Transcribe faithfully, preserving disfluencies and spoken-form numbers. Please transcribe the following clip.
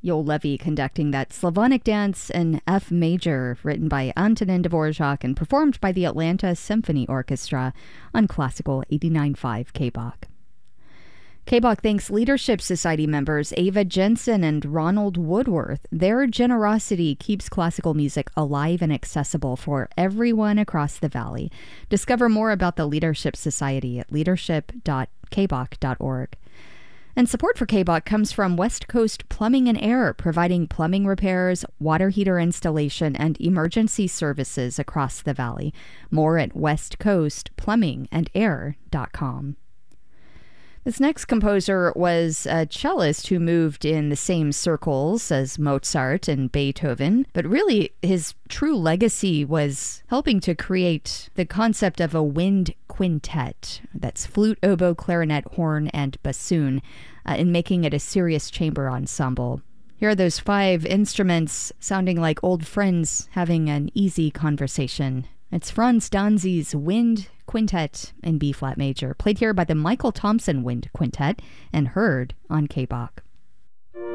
Joel Levy conducting that Slavonic dance in F major, written by Antonin Dvorak and performed by the Atlanta Symphony Orchestra on Classical eighty-nine point five K B O C. K B O C thanks Leadership Society members Ava Jensen and Ronald Woodworth. Their generosity keeps classical music alive and accessible for everyone across the Valley. Discover more about the Leadership Society at leadership dot k b o c dot org. And support for K B O C comes from West Coast Plumbing and Air, providing plumbing repairs, water heater installation, and emergency services across the Valley. More at west coast plumbing and air dot com. This next composer was a cellist who moved in the same circles as Mozart and Beethoven, but really his true legacy was helping to create the concept of a wind quintet. That's flute, oboe, clarinet, horn, and bassoon, uh, and making it a serious chamber ensemble. Here are those five instruments sounding like old friends having an easy conversation. It's Franz Danzi's Wind Quintet in B-flat major, played here by the Michael Thompson Wind Quintet and heard on K B O C.